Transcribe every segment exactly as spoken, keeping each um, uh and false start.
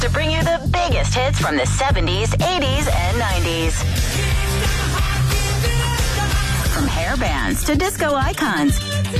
to bring you the biggest hits from the seventies, eighties, and nineties. From hair bands to disco icons,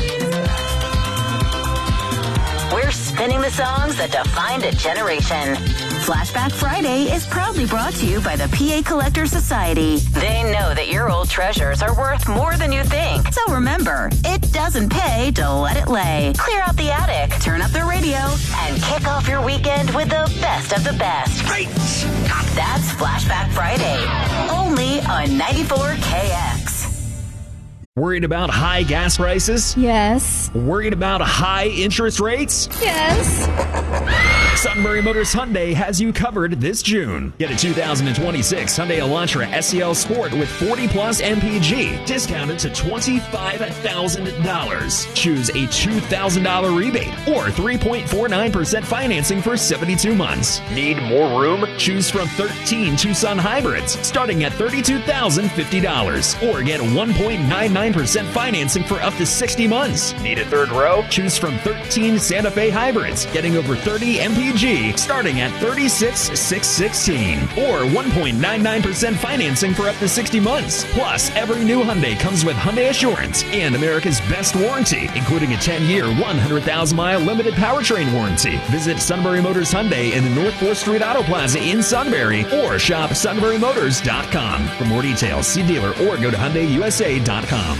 we're spinning the songs that defined a generation. Flashback Friday is proudly brought to you by the P A Collector Society. They know that your old treasures are worth more than you think. So remember, it doesn't pay to let it lay. Clear out the attic, turn up the radio, and kick off your weekend with the best of the best. Right. That's Flashback Friday, only on ninety-four K X. Worried about high gas prices? Yes. Worried about high interest rates? Yes. Sunbury Motors Hyundai has you covered this June. Get a two thousand twenty-six Hyundai Elantra S E L Sport with forty plus M P G, discounted to twenty-five thousand dollars. Choose a two thousand dollars rebate or three point four nine percent financing for seventy-two months. Need more room? Choose from thirteen Tucson hybrids, starting at thirty-two thousand fifty dollars. Or get one point nine nine percent financing for up to sixty months. Need a third row? Choose from thirteen Santa Fe hybrids, getting over thirty M P G, starting at thirty-six thousand six hundred sixteen. Or one point nine nine percent financing for up to sixty months. Plus, every new Hyundai comes with Hyundai Assurance and America's best warranty, including a ten-year, one hundred thousand mile limited powertrain warranty. Visit Sunbury Motors Hyundai in the North fourth Street Auto Plaza in Sunbury or shop sunbury motors dot com. For more details, see dealer or go to hyundai u s a dot com.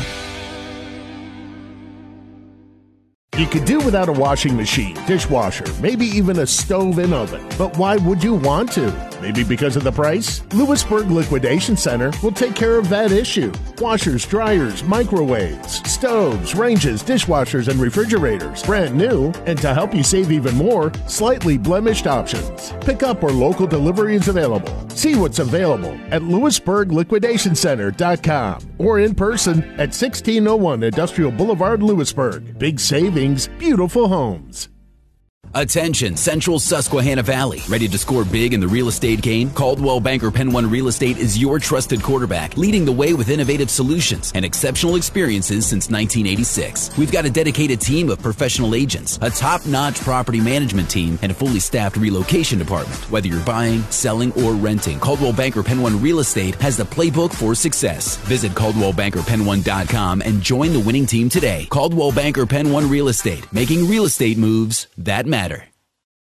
You could do without a washing machine, dishwasher, maybe even a stove and oven. But why would you want to? Maybe because of the price? Lewisburg Liquidation Center will take care of that issue. Washers, dryers, microwaves, stoves, ranges, dishwashers, and refrigerators. Brand new, and to help you save even more, slightly blemished options. Pick up or local delivery is available. See what's available at lewisburg liquidation center dot com or in person at sixteen oh one Industrial Boulevard, Lewisburg. Big savings, beautiful homes. Attention, Central Susquehanna Valley. Ready to score big in the real estate game? Coldwell Banker Penn One Real Estate is your trusted quarterback, leading the way with innovative solutions and exceptional experiences since nineteen eighty-six. We've got a dedicated team of professional agents, a top-notch property management team, and a fully staffed relocation department. Whether you're buying, selling, or renting, Coldwell Banker Penn One Real Estate has the playbook for success. Visit coldwell banker penn one dot com and join the winning team today. Coldwell Banker Penn One Real Estate, making real estate moves that matter.